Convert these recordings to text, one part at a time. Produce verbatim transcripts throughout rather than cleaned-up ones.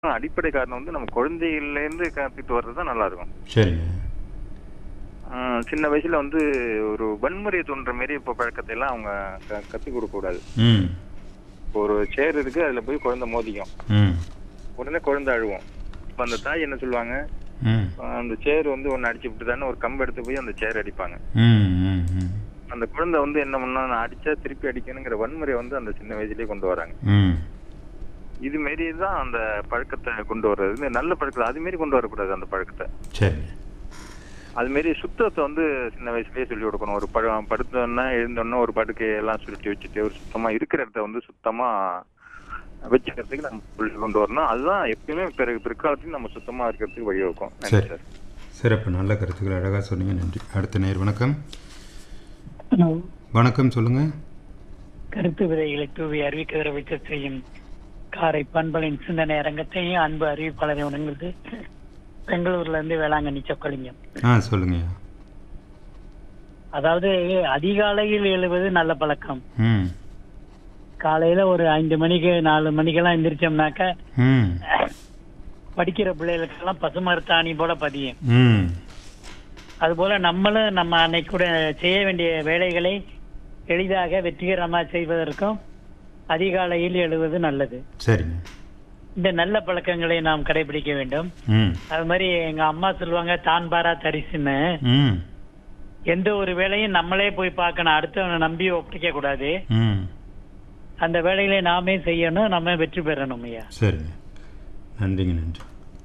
அடிப்படை காரணம் வந்து நம்ம குழந்தைகள்லேருந்து கற்றுட்டு வர்றது தான் நல்லா இருக்கும். சரிங்க. ஆ, சின்ன வயசுல வந்து ஒரு வன்முறையை தோன்ற மாரி இப்போ பழக்கத்தை எல்லாம் அவங்க க கற்றுக் கொடுக்கக்கூடாது. ம். இப்போ ஒரு சேர் இருக்கு, அதில் போய் குழந்தை மோதிக்கும். ம். உடனே குழந்தை அழுவும். இப்போ அந்த தாய் என்ன சொல்லுவாங்க, ம். ஆ, அந்த சேர் வந்து ஒன்று அடிச்சு விட்டுதானே ஒரு கம்பு எடுத்து போய் அந்த சேர் அடிப்பாங்க. ம். ம். ம். அந்த குழந்தை வந்து என்ன பண்ணா, நான் அடிச்சா திருப்பி அடிக்கணுங்கிற வன்முறை வந்து அந்த சின்ன வயசுலயே கொண்டு வராங்க. ம். இது மாரி தான் அந்த பழக்கத்தை கொண்டு வர்றது. இந்த நல்ல பழக்கத்தை அது மாரி கொண்டு வரக்கூடாது. அந்த பழக்கத்தை சரிங்க. அது மாரி சுத்தத்தை வந்து சின்ன வயசுலயே சொல்லி கொடுக்கணும். ஒரு பழ படுத்தோன்னா எழுந்தோன்னா ஒரு படுக்கையெல்லாம் சுருட்டி வச்சுட்டு ஒரு சுத்தமா இருக்கிற இடத்த வந்து சுத்தமா வச்சுக்கிறதுக்கு நம்ம சொல்லி கொண்டு வரணும். அதுதான் எப்பயுமே பிறகு பிற்காலத்தையும் நம்ம சுத்தமா இருக்கிறதுக்கு வழிவகுக்கும். நன்றி சரி. சார். சிறப்பு. நல்ல கருத்துக்கள் அழகாக சொன்னீங்க. நன்றி. அடுத்த நேர் வணக்கம். ஹலோ, வணக்கம் சொல்லுங்கள். கருத்து விதைகளை தூவி அறிவிக்கிற வைக்க செய்யும் காரை பண்பலின் சிந்தனை அரங்கத்தையும் அன்பு அறிவிப்பாளரை வணங்குது. பெங்களூர்ல இருந்து வேளாங்கண்ணி சொக்கலிங்கம். ஆ சொல்லுங்கய்யா. அதாவது அதிகாலையில் எழுவது நல்ல பழக்கம். ம். காலையில ஒரு ஐந்து மணிக்கு நாலு மணிக்கெல்லாம் எந்திரிச்சோம்னாக்க ம். படிக்கிற பிள்ளைகளுக்கெல்லாம் பசுமரத்தாணி போல பதியும். ம். அதுபோல நம்மளும் நம்ம அன்னைக்கு கூட செய்ய வேண்டிய வேலைகளை எளிதாக வெற்றிகரமா செய்வதற்கும் அதிகாலையில் எழுவது நல்லது. சரிங்க. இந்த நல்ல பழக்கங்களை நாம் கடைபிடிக்க வேண்டும். ம். அது மாதிரி எங்க அம்மா சொல்லுவாங்க, தான் பாரா தரிசுன்னு. ம். எந்த ஒரு வேலையும் நம்மளே போய் பார்க்கணும், அடுத்தவனை நம்பி ஒப்படைக்க கூடாது. ம். அந்த வேலைகளை நாமே செய்யணும், நம்ம வெற்றி பெறணும் ஐயா. சரிங்க. நன்றிங்க. நன்றி.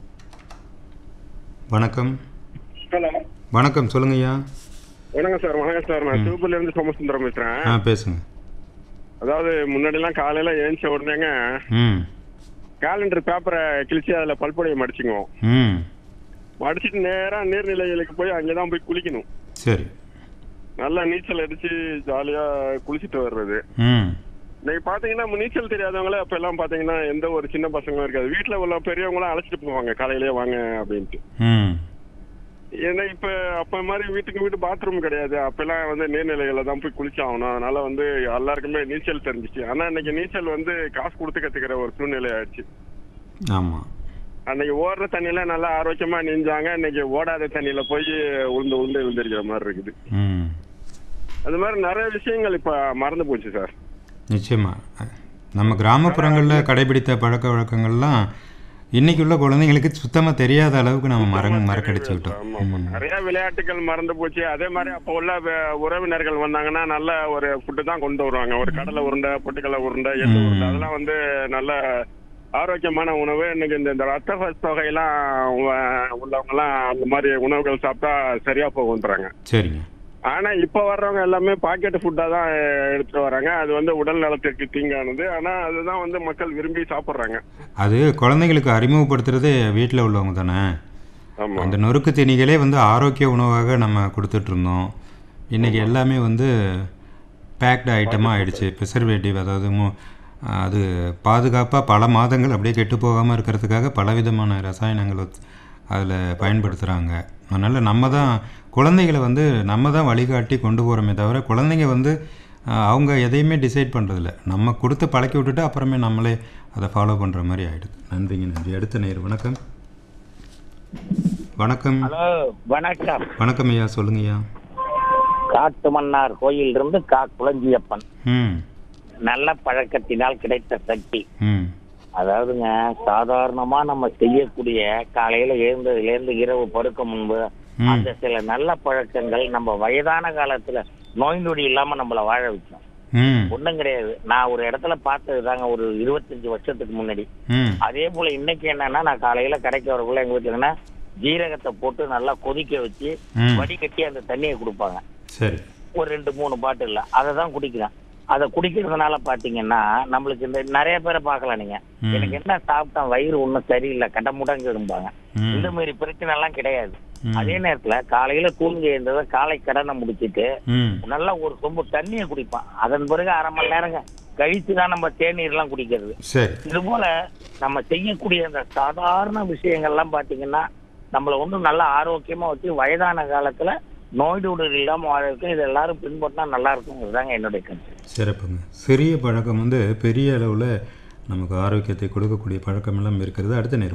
வணக்கம். ஹலோ, வணக்கம் சொல்லுங்கய்யா. வணக்கம் சார். வணக்கம் சார். நான் திருப்பூர்ல இருந்து சோமசுந்தரம் பேசுறேன். ஆ பேசுங்க. அதாவது முன்னாடி எல்லாம் காலையில எழுந்த உடனேங்க ம். கேலண்டர் பேப்பரை கிழிச்சு அதுல பல்பொடியை மடிச்சுக்குவோம். ம். மடிச்சிட்டு நேரா நீர்நிலைகளுக்கு போய் அங்கதான் போய் குளிக்கணும். சரி. நல்லா நீச்சல் அடிச்சு ஜாலியா குளிச்சுட்டு வர்றது. ம். இன்னைக்கு பாத்தீங்கன்னா நீச்சல் தெரியாதவங்களே அப்ப எல்லாம் பாத்தீங்கன்னா எந்த ஒரு சின்ன பசங்களும் இருக்காது. வீட்டுல உள்ள பெரியவங்களாம் அழைச்சிட்டு போவாங்க காலையிலேயே வாங்க அப்படின்ட்டு. ம். ஏன்னா இப்ப அப்ப மாதிரி வீட்டுக்கு வீட்டு பாத்ரூம் கிடையாது. அப்பெல்லாம் வந்து நீர்நிலைகளை தான் போய் குளிச்சாகணும். அதனால வந்து எல்லாருக்குமே நீச்சல் தெரிஞ்சிச்சு. ஆனா இன்னைக்கு நீச்சல் வந்து காசு கொடுத்து கத்துக்கிற ஒரு சூழ்நிலை ஆயிடுச்சு. ஆமாம். அன்னைக்கு ஓடுற தண்ணியில நல்லா ஆரோக்கியமா நீஞ்சாங்க. இன்னைக்கு ஓடாத தண்ணியில போய் உளுந்து உளுந்து விழுந்திருக்கிற மாதிரி இருக்குது. ம். அது மாதிரி நிறைய விஷயங்கள் இப்ப மறந்து போச்சு சார். நிச்சயமா. நம்ம கிராமப்புறங்களில் கடைபிடித்த பழக்க வழக்கங்கள்லாம் இன்னைக்கு உள்ள குழந்தைங்களுக்கு சுத்தமாக தெரியாத அளவுக்கு நம்ம மர மறக்கடிச்சுக்கிட்டோம். ஆமா, ஆமா. நிறைய விளையாட்டுகள் மறந்து போச்சு. அதே மாதிரி அப்ப உள்ள வே- உறவினர்கள் வந்தாங்கன்னா நல்ல ஒரு ஃபுட்டு தான் கொண்டு வருவாங்க. ஒரு கடலை உருண்டை, பொட்டுக்கடலை உருண்டை, எள்ளு உருண்டை, அதெல்லாம் வந்து நல்ல ஆரோக்கியமான உணவு. இன்னைக்கு இந்த இந்த ரத்த தொகையெல்லாம் உள்ளவங்க எல்லாம் அந்த மாதிரி உணவுகள் சாப்பிட்டா சரியா போகுன்றாங்க. சரிங்க. ஆனா இப்ப வர்றவங்க எல்லாமே பாக்கெட் ஃபுட்டா தான் எடுத்துட்டு வராங்க. அது வந்து உடல் நலத்திற்கு தீங்கானது. ஆனா அதுதான் வந்து மக்கள் விரும்பி சாப்பிடுறாங்க. அது குழந்தைங்களுக்கு அறிமுகப்படுத்துறதே வீட்டில் உள்ளவங்க தானே. ஆமா, அந்த நொறுக்கு தீனிகளே வந்து ஆரோக்கிய உணவாக நம்ம கொடுத்துட்ருந்தோம். இன்றைக்கி எல்லாமே வந்து பேக்டு ஐட்டமாக ஆயிடுச்சு. ப்ரிசர்வேட்டிவ், அதாவது மு அது பாதுகாப்பாக பல மாதங்கள் அப்படியே கெட்டு போகாமல் இருக்கிறதுக்காக பலவிதமான ரசாயனங்கள் அதில் பயன்படுத்துகிறாங்க. அதனால் நம்ம தான் குழந்தைகளை வந்து நம்ம தான் வழிகாட்டி கொண்டு போகிறோமே தவிர குழந்தைங்க வந்து அவங்க எதையுமே டிசைட் பண்ணுறதில்ல. நம்ம கொடுத்து பழக்கி விட்டுட்டு அப்புறமே நம்மளே அதை ஃபாலோ பண்ணுற மாதிரி ஆகிடுது. நன்றிங்க. நன்றி. அடுத்த நேர் வணக்கம். வணக்கம். ஹலோ, வணக்கம். வணக்கம் ஐயா. சொல்லுங்கய்யா. காட்டு மன்னார் கோயில் இருந்து கா குளஞ்சியப்பன். ம். நல்ல பழக்கத்தினால் கிடைத்த சக்தி. ம். அதாவதுங்க, சாதாரணமா நம்ம செய்யக்கூடிய காலையில எழுந்ததுல இருந்து இரவு படுக்க முன்பு அந்த சில நல்ல பழக்கங்கள் நம்ம வயதான காலத்துல நோய் நொடி இல்லாம நம்மள வாழ வைக்கும். ம். ஒண்ணும் கிடையாது. நான் ஒரு இடத்துல பார்த்தது தாங்க ஒரு இருபத்தஞ்சு வருஷத்துக்கு முன்னாடி. ம். அதே போல இன்னைக்கு என்னன்னா, நான் காலையில கடைக்கு வரக்குள்ள எங்க வீட்டுல என்னன்னா ஜீரகத்தை போட்டு நல்லா கொதிக்க வச்சு ம். வடிகட்டி அந்த தண்ணியை கொடுப்பாங்க. சரி. ஒரு ரெண்டு மூணு பாட்டில் அதை தான் குடிக்கிறேன். அதை குடிக்கிறதுனால பாத்தீங்கன்னா நம்மளுக்கு இந்த நிறைய பேரை பார்க்கலாம். நீங்க எனக்கு என்ன சாப்பிட்டேன், வயிறு ஒன்றும் சரியில்லை, கட்ட முடங்கு இருப்பாங்க. இந்த மாதிரி பிரச்சனை எல்லாம் கிடையாது. அதே நேரத்துல காலையில தூங்கி எழுந்ததை காலை கடனை முடிச்சிட்டு நல்லா ஒரு சொம்பு தண்ணியை குடிப்பான். அதன் பிறகு அரை மணி நேரங்க கழிச்சுதான் நம்ம தேநீர் எல்லாம் குடிக்கிறது. இது போல நம்ம செய்யக்கூடிய அந்த சாதாரண விஷயங்கள்லாம் பாத்தீங்கன்னா நம்மள ஒன்றும் நல்லா ஆரோக்கியமா வச்சு வயதான காலத்துல நோய் நொடி இல்லாம வாழ வைக்கும். இது எல்லாரும் பின்பற்றினா நல்லா இருக்குங்கிறதாங்க என்னுடைய கருத்து. சிறப்புங்க. சிறிய பழக்கம் வந்து பெரிய அளவில் நமக்கு ஆரோக்கியத்தை கொடுக்கக்கூடிய பழக்கமெல்லாம் இருக்கிறது. அடுத்த நேரம்